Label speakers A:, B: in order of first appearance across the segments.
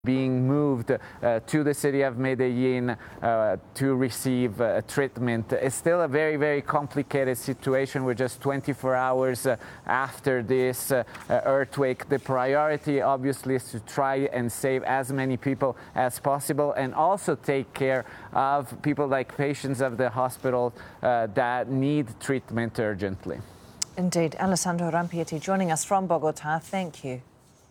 A: being moved to the city of Medellin to receive treatment. It's still a very, very complicated situation. We're just 24 hours after this earthquake. The priority, obviously, is to try and save as many people as possible and also take care of people like patients of the hospital that need treatment urgently.
B: Indeed. Alessandro Rampieti joining us from Bogota. Thank you.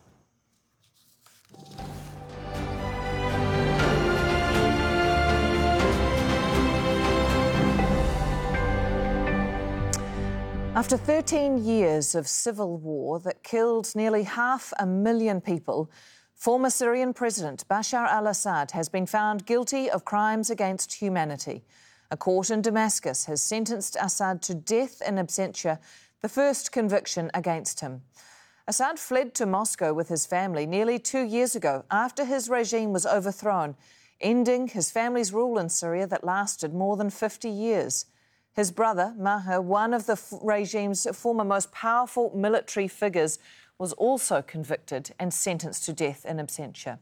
B: After 13 years of civil war that killed nearly 500,000 people, former Syrian President Bashar al-Assad has been found guilty of crimes against humanity. A court in Damascus has sentenced Assad to death in absentia, the first conviction against him. Assad fled to Moscow with his family nearly 2 years ago after his regime was overthrown, ending his family's rule in Syria that lasted more than 50 years. His brother, Maher, one of the regime's former most powerful military figures, was also convicted and sentenced to death in absentia.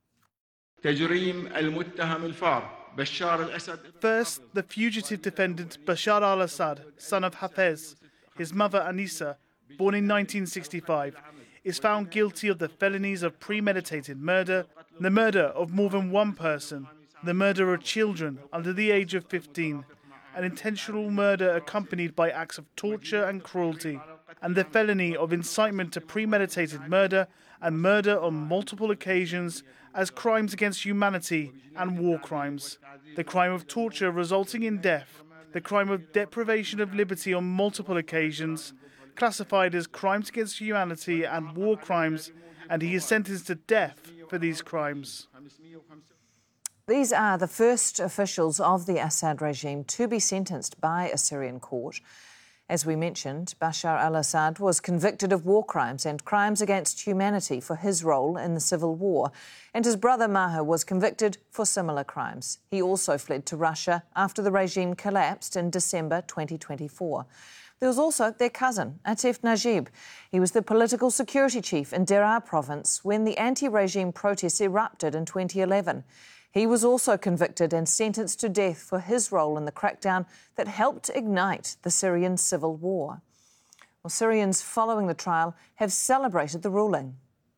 C: First, the fugitive defendant Bashar al-Assad, son of Hafez, his mother Anissa, born in 1965, is found guilty of the felonies of premeditated murder, the murder of more than one person, the murder of children under the age of 15, an intentional murder accompanied by acts of torture and cruelty, and the felony of incitement to premeditated murder and murder on multiple occasions as crimes against humanity and war crimes. The crime of torture resulting in death, the crime of deprivation of liberty on multiple occasions, classified as crimes against humanity and war crimes, and he is sentenced to death for these crimes.
B: These are the first officials of the Assad regime to be sentenced by a Syrian court. As we mentioned, Bashar al-Assad was convicted of war crimes and crimes against humanity for his role in the civil war, and his brother Maher was convicted for similar crimes. He also fled to Russia after the regime collapsed in December 2024. There was also their cousin, Atif Najib. He was the political security chief in Deraa province when the anti-regime protests erupted in 2011. He was also convicted and sentenced to death for his role in the crackdown that helped ignite the Syrian civil war. Well, Syrians following the trial have celebrated the ruling.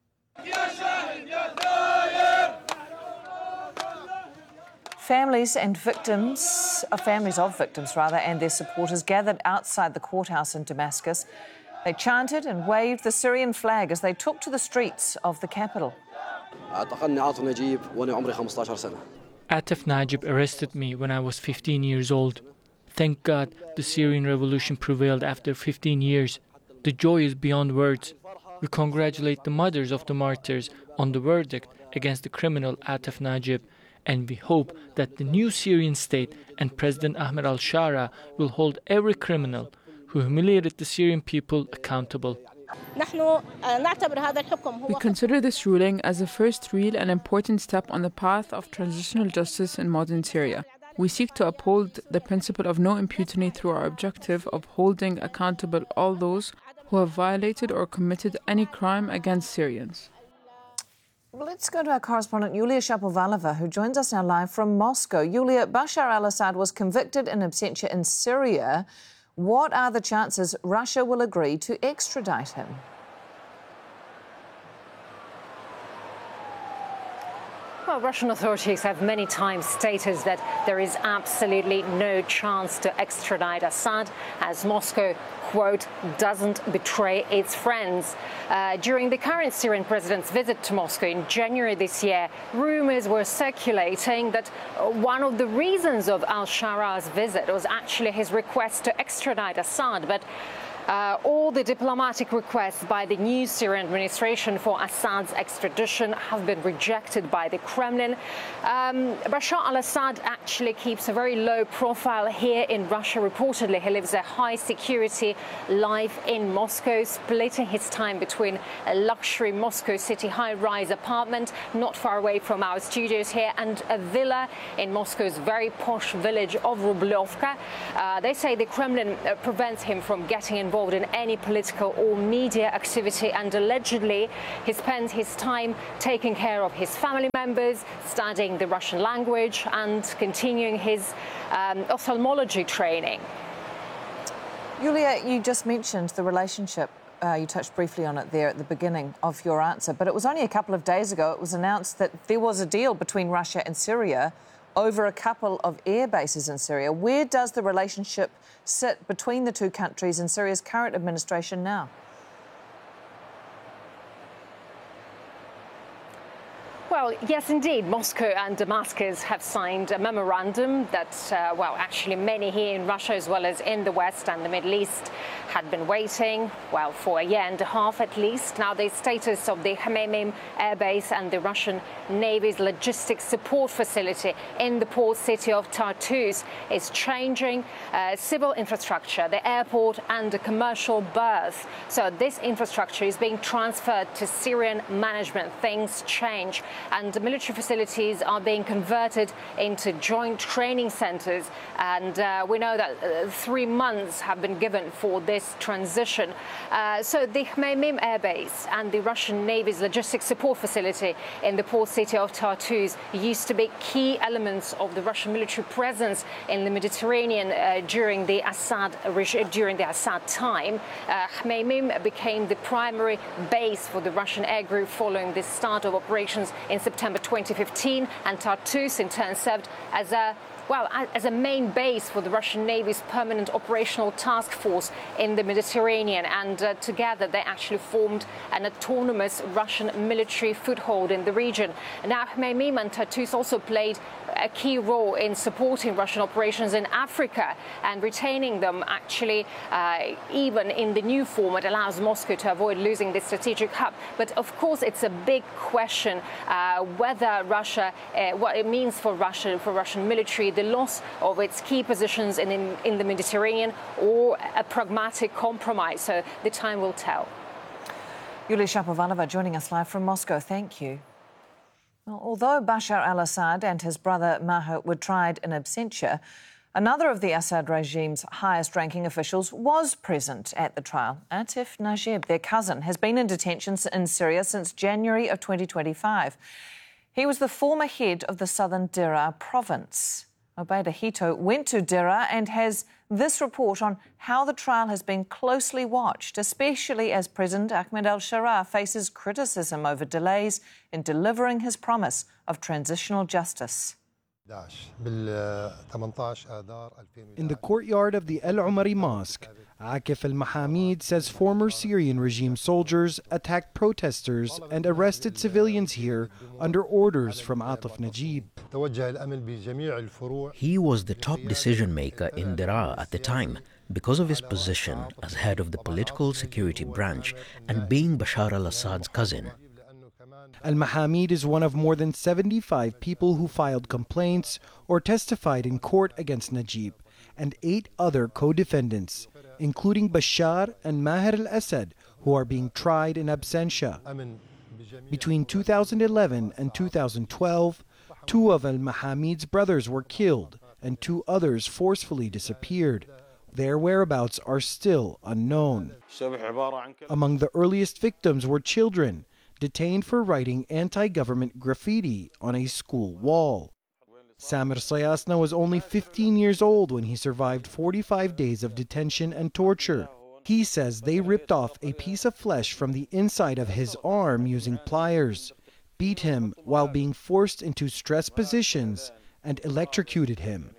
B: Families of victims, and their supporters gathered outside the courthouse in Damascus. They chanted and waved the Syrian flag as they took to the streets of the capital.
D: Atif Najib arrested me when I was 15 years old. Thank God the Syrian revolution prevailed after 15 years. The joy is beyond words. We congratulate the mothers of the martyrs on the verdict against the criminal Atif Najib, and we hope that the new Syrian state and President Ahmed al-Shara will hold every criminal who humiliated the Syrian people accountable.
E: We consider this ruling as the first real and important step on the path of transitional justice in modern Syria. We seek to uphold the principle of no impunity through our objective of holding accountable all those who have violated or committed any crime against Syrians.
B: Well, let's go to our correspondent Yulia Shapovalova, who joins us now live from Moscow. Yulia, Bashar al-Assad was convicted in absentia in Syria. What are the chances Russia will agree to extradite him?
F: Well, Russian authorities have many times stated that there is absolutely no chance to extradite Assad, as Moscow, quote, doesn't betray its friends. During the current Syrian president's visit to Moscow in January this year, rumors were circulating that one of the reasons of al-Shara's visit was actually his request to extradite Assad, but all the diplomatic requests by the new Syrian administration for Assad's extradition have been rejected by the Kremlin. Bashar al-Assad actually keeps a very low profile here in Russia. Reportedly, he lives a high-security life in Moscow, splitting his time between a luxury Moscow city high-rise apartment not far away from our studios here and a villa in Moscow's very posh village of Rublyovka. They say the Kremlin prevents him from getting involved involved in any political or media activity, and allegedly he spent his time taking care of his family members, studying the Russian language and continuing his ophthalmology training.
B: Yulia, you just mentioned the relationship. You touched briefly on it there at the beginning of your answer, but it was only a couple of days ago it was announced that there was a deal between Russia and Syria over a couple of air bases in Syria. Where does the relationship sit between the two countries and Syria's current administration now?
F: Well, yes, indeed. Moscow and Damascus have signed a memorandum that, actually many here in Russia as well as in the West and the Middle East had been waiting, for a year and a half at least. Now, the status of the Khmeimim Air Base and the Russian Navy's logistics support facility in the port city of Tartus is changing. Civil infrastructure, the airport and the commercial berth. So this infrastructure is being transferred to Syrian management. Things change. And the military facilities are being converted into joint training centres. And we know that 3 months have been given for this transition. So the Khmeimim Air Base and the Russian Navy's logistics support facility in the port city of Tartus used to be key elements of the Russian military presence in the Mediterranean during the Assad time. Khmeimim became the primary base for the Russian air group following the start of operations in September 2015, and Tartus in turn served as a main base for the Russian Navy's permanent operational task force in the Mediterranean, and together they actually formed an autonomous Russian military foothold in the region. Now, Khmeimim and Tartus also played a key role in supporting Russian operations in Africa, and retaining them actually, even in the new format, allows Moscow to avoid losing this strategic hub. But of course, it's a big question whether Russia, what it means for Russian military, the loss of its key positions in the Mediterranean, or a pragmatic compromise. So the time will tell.
B: Yulia Shapovalova joining us live from Moscow. Thank you. Well, although Bashar al-Assad and his brother Maher were tried in absentia, another of the Assad regime's highest-ranking officials was present at the trial. Atif Najib, their cousin, has been in detention in Syria since January of 2025. He was the former head of the southern Deraa province. Obaida Hito went to Deraa and has this report on how the trial has been closely watched, especially as President Ahmed al-Sharaa faces criticism over delays in delivering his promise of transitional justice.
G: In the courtyard of the El Umari Mosque, Akif al-Mahamid says former Syrian regime soldiers attacked protesters and arrested civilians here under orders from Atif Najib.
H: He was the top decision maker in Deraa at the time because of his position as head of the political security branch and being Bashar al-Assad's cousin.
G: Al-Mahamid is one of more than 75 people who filed complaints or testified in court against Najib and 8 other co-defendants, including Bashar and Maher al-Assad, who are being tried in absentia. Between 2011 and 2012, 2 of al-Mahamid's brothers were killed and 2 others forcefully disappeared. Their whereabouts are still unknown. Among the earliest victims were children, detained for writing anti-government graffiti on a school wall. Samir Sayasna was only 15 years old when he survived 45 days of detention and torture. He says they ripped off a piece of flesh from the inside of his arm using pliers, beat him while being forced into stress positions, and electrocuted him.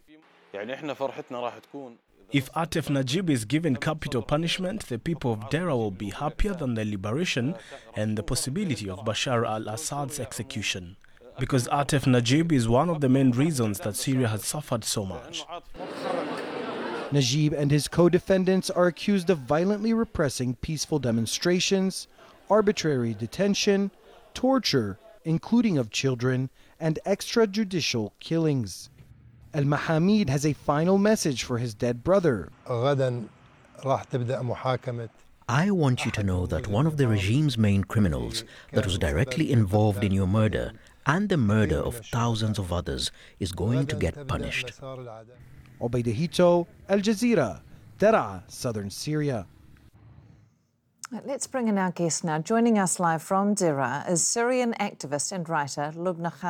I: If Atif Najib is given capital punishment, the people of Deraa will be happier than the liberation and the possibility of Bashar al-Assad's execution. Because Atif Najib is one of the main reasons that Syria has suffered so much.
G: Najib and his co-defendants are accused of violently repressing peaceful demonstrations, arbitrary detention, torture, including of children, and extrajudicial killings. Al-Mahamid has a final message for his dead brother.
H: I want you to know that one of the regime's main criminals that was directly involved in your murder and the murder of thousands of others is going to get punished.
G: Obaida Hito, Al Jazeera, Deraa, southern Syria.
B: Let's bring in our guest now. Joining us live from Daraa is Syrian activist and writer Lubna Khalil.